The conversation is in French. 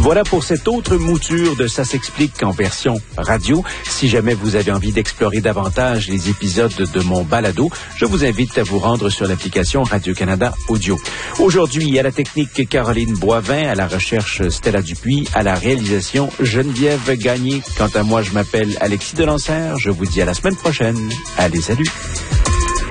Voilà pour cette autre mouture de Ça s'explique en version radio. Si jamais vous avez envie d'explorer davantage les épisodes de mon balado, je vous invite à vous rendre sur l'application Radio-Canada Audio. Aujourd'hui, à la technique Caroline Boivin, à la recherche Stella Dupuis, à la réalisation Geneviève Gagné. Quant à moi, je m'appelle Alexis Delancer. Je vous dis à la semaine prochaine. Allez, salut!